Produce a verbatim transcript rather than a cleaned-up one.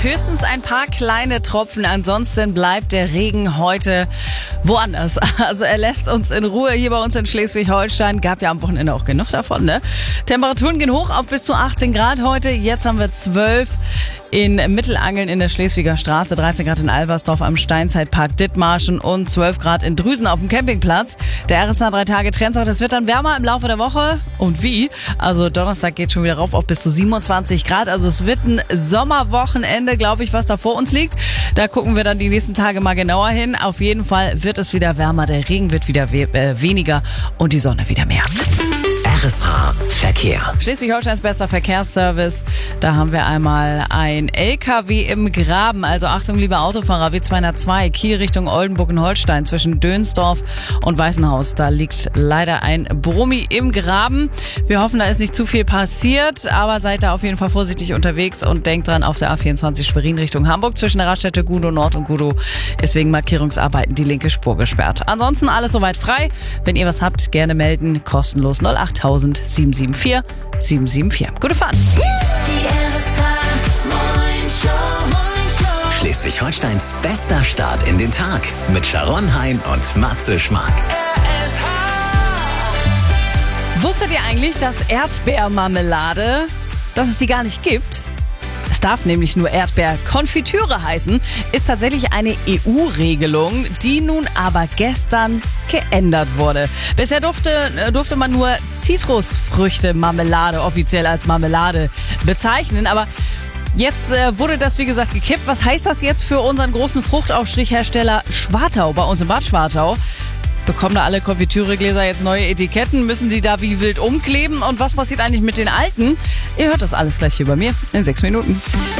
höchstens ein paar kleine Tropfen. Ansonsten bleibt der Regen heute woanders. Also er lässt uns in Ruhe hier bei uns in Schleswig-Holstein. Gab ja am Wochenende auch genug davon, ne? Temperaturen gehen hoch auf bis zu achtzehn Grad heute. Jetzt haben wir zwölf in Mittelangeln in der Schleswiger Straße, dreizehn Grad in Albersdorf am Steinzeitpark Dithmarschen und zwölf Grad in Drüsen auf dem Campingplatz. Der R S H drei Tage Trend sagt, es wird dann wärmer im Laufe der Woche. Und wie? Also Donnerstag geht schon wieder rauf auf bis zu siebenundzwanzig Grad. Also es wird ein Sommerwochenende, glaube ich, was da vor uns liegt. Da gucken wir dann die nächsten Tage mal genauer hin. Auf jeden Fall wird es wieder wärmer, der Regen wird wieder we- äh, weniger und die Sonne wieder mehr. R S H Verkehr. Schleswig-Holsteins bester Verkehrsservice. Da haben wir einmal ein L K W im Graben. Also Achtung, liebe Autofahrer, W zweihundertzwei, Kiel Richtung Oldenburg-Holstein zwischen Dönsdorf und Weißenhaus. Da liegt leider ein Brummi im Graben. Wir hoffen, da ist nicht zu viel passiert, aber seid da auf jeden Fall vorsichtig unterwegs und denkt dran, auf der A vierundzwanzig Schwerin Richtung Hamburg zwischen der Raststätte Gudow Nord und Gudow ist wegen Markierungsarbeiten die linke Spur gesperrt. Ansonsten alles soweit frei. Wenn ihr was habt, gerne melden. Kostenlos null acht tausend sieben sieben vier sieben sieben vier. Gute Fahrt! Schleswig-Holsteins bester Start in den Tag mit Sharon Hein und Matze Schmark. Wusstet ihr eigentlich, dass Erdbeermarmelade, dass es die gar nicht gibt? Es darf nämlich nur Erdbeerkonfitüre heißen, ist tatsächlich eine E U-Regelung, die nun aber gestern geändert wurde. Bisher durfte, durfte man nur Zitrusfrüchte-Marmelade offiziell als Marmelade bezeichnen, aber jetzt äh, wurde das, wie gesagt, gekippt. Was heißt das jetzt für unseren großen Fruchtaufstrichhersteller Schwartau bei uns in Bad Schwartau? Bekommen da alle Konfitüregläser jetzt neue Etiketten? Müssen die da wie wild umkleben? Und was passiert eigentlich mit den alten? Ihr hört das alles gleich hier bei mir in sechs Minuten.